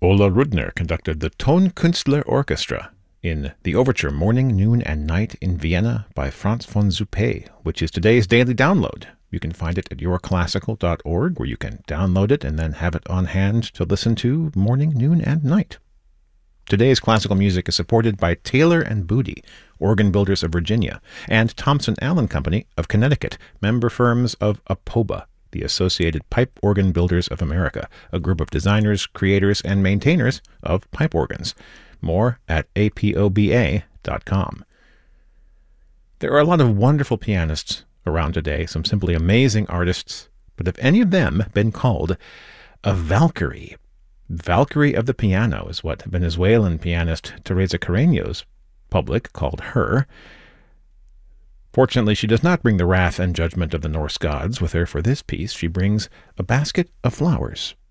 Ola Rudner conducted the Tonkünstler Orchestra in the overture Morning, Noon, and Night in Vienna by Franz von Suppé, which is today's daily download. You can find it at yourclassical.org, where you can download it and then have it on hand to listen to morning, noon, and night. Today's classical music is supported by Taylor and Booty, organ builders of Virginia, and Thompson Allen Company of Connecticut, member firms of APOBA, the Associated Pipe Organ Builders of America, a group of designers, creators, and maintainers of pipe organs. More at apoba.com. There are a lot of wonderful pianists around today, some simply amazing artists, but have any of them been called a Valkyrie? Valkyrie of the piano is what Venezuelan pianist Teresa Carreño's public called her. Fortunately, she does not bring the wrath and judgment of the Norse gods with her for this piece. She brings a basket of flowers.